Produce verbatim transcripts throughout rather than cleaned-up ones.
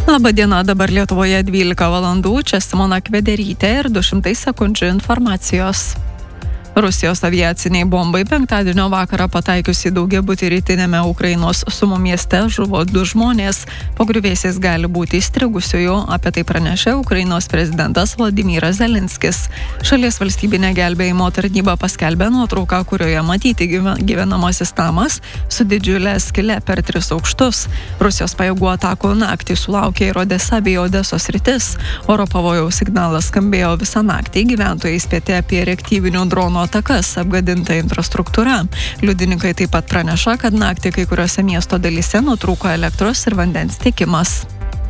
Labadiena, dabar Lietuvoje dvylika valandų, čia Simona Kvederytė ir du šimtai sekundžių informacijos. Rusijos aviaciniai bombai penktadienio vakarą pataikius į daugiabutį rytinėme Ukrainos Sumo mieste žuvo du žmonės. Po griuvėsiais gali būti įstrigusiųjų, apie tai pranešė Ukrainos prezidentas Vladimiras Zelenskis. Šalies valstybinė gelbėjimo tarnyba paskelbė nuotrauką, kurioje matyti gyvenamasis namas su didžiulė skyle per tris aukštus. Rusijos pajėgų atakų naktį sulaukė ir Odesa bei Odesos sritis. Oro pavojaus signalas skambėjo visą naktį, gyventojai įspėti apie reaktyvinių dronų atakas, apgadinta infrastruktūra. Liudininkai taip pat praneša, kad naktį kai kuriuose miesto dalyse nutrūko elektros ir vandens tiekimas.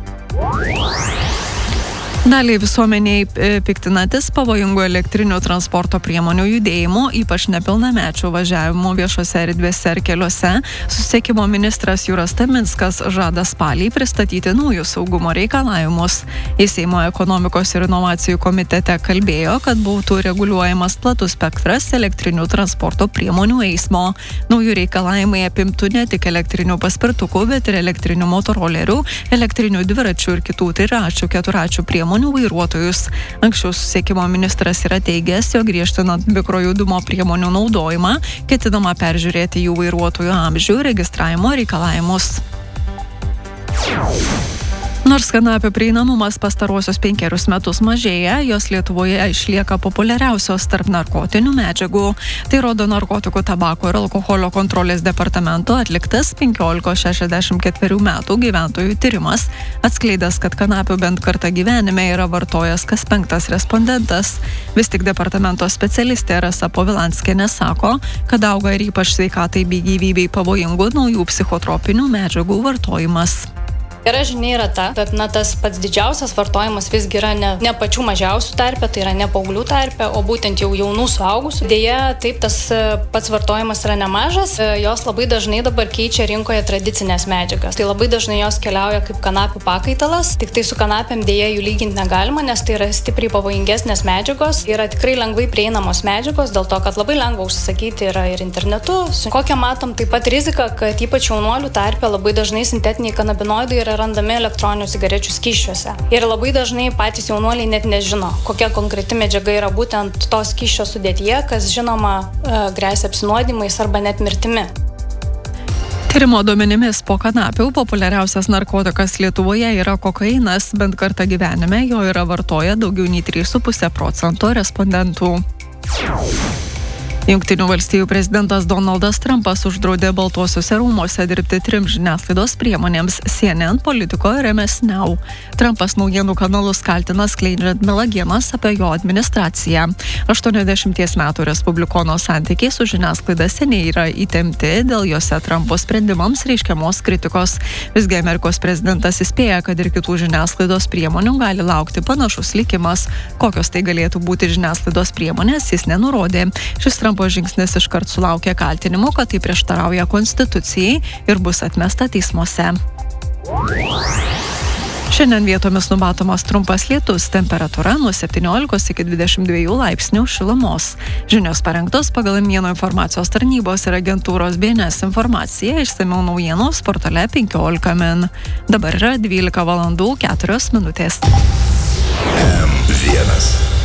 Daliai visuomeniai piktinantis pavojingų elektrinių transporto priemonių judėjimų, ypač nepilnamečių važiavimų viešose erdvėse ir keliuose, susisiekimo ministras Juras Taminskas žada spalį pristatyti naujus saugumo reikalavimus. Į Seimo ekonomikos ir inovacijų komitete kalbėjo, kad būtų reguliuojamas platus spektras elektrinių transporto priemonių eismo. Naujų reikalavimai apimtų ne tik elektrinių paspirtukų, bet ir elektrinių motorolerių, elektrinių dviračių ir kitų triračių, keturačių priemonių vairuotojus. Anksčiau susisiekimo ministras yra teigęs, jog griežtinant mikrojudumo priemonių naudojimą, ketinama peržiūrėti jų vairuotojų amžių registravimo reikalavimus. Nors kanapių prieinamumas pastarosius penkerius metus mažėja, jos Lietuvoje išlieka populiariausios tarp narkotinių medžiagų. Tai rodo Narkotikų, tabako ir alkoholio kontrolės departamento atliktas penkiolikos šešiasdešimt ketverių metų gyventojų tyrimas, atskleidęs, kad kanapių bent kartą gyvenime yra vartojęs kas penktas respondentas. Vis tik departamento specialistė Rasa Povilanskienė sako, kad auga ir ypač sveikatai bei gyvybei pavojingų naujų psichotropinių medžiagų vartojimas. Gera žinia yra ta, kad na, tas pats didžiausias vartojimas visgi yra ne, ne pačių mažiausių tarpe, tai yra ne paauglių tarpe, o būtent jau jaunų suaugusių. Deja, taip tas pats vartojimas yra nemažas, jos labai dažnai dabar keičia rinkoje tradicinės medžiagas. Tai labai dažnai jos keliauja kaip kanapių pakaitalas, tik tai su kanapėm deja jų lyginti negalima, nes tai yra stipriai pavojingesnės medžiagos, yra tikrai lengvai prieinamos medžiagos, dėl to, kad labai lengva užsisakyti yra ir internetu. Kokią matom taip pat riziką, kad ypač jaunuolių tarpe labai dažnai sintetiniai kanabinoidai yra randami elektroninių cigarečių skysčiuose. Ir labai dažnai patys jaunuoliai net nežino, kokia konkreti medžiaga yra būtent to skysčio sudėtyje, kas žinoma gresia apsinuodymais arba net mirtimi. Tyrimo duomenimis po kanapių populiariausias narkotikas Lietuvoje yra kokainas, bent kartą gyvenime jo yra vartoję daugiau nei trys su puse procento respondentų. Jungtinių valstijų prezidentas Donaldas Trumpas uždraudė Baltuosiuose rūmuose dirbti trim žiniasklaidos priemonėms – C N N, Politico ir M S Now. Trumpas naujienų kanalus kaltina skleidžiant melagienas apie jo administraciją. aštuoniasdešimties metų respublikono santykiai su žiniasklaida seniai yra įtempti dėl jose Trumpo sprendimams reiškiamos kritikos. Visgi Amerikos prezidentas įspėja, kad ir kitų žiniasklaidos priemonių gali laukti panašus likimas. Kokios tai galėtų būti žiniasklaidos priemonės, jis nenurodė. Šis Trumpo žingsnis iškart sulaukė kaltinimų, kad tai prieštarauja konstitucijai ir bus atmesta teismuose. Šiandien vietomis numatomas trumpas lietus, temperatūra nuo septyniolikos iki dvidešimt dviejų laipsnių šilumos. Žinios parengtos pagal Mieno informacijos tarnybos ir agentūros B N S informaciją, išsamiau naujienos portale penkiolika min. Dabar yra dvylika valandų keturios minutės. M vienas.